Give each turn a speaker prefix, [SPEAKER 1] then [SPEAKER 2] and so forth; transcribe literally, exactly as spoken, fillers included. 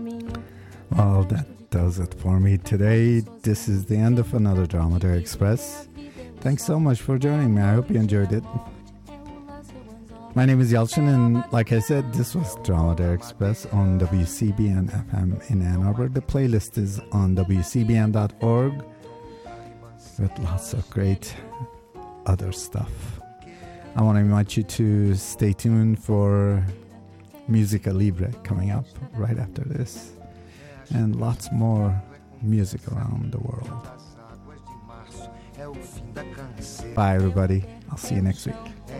[SPEAKER 1] Well, that does it for me today. This is the end of another Dromedary Express. Thanks so much for joining me. I hope you enjoyed it. My name is Yalchin, and like I said, this was Dromedary Express on W C B N F M in Ann Arbor. The playlist is on W C B N dot org with lots of great other stuff. I want to invite you to stay tuned for Musica Libre coming up right after this, and lots more music around the world. Bye, everybody. I'll see you next week.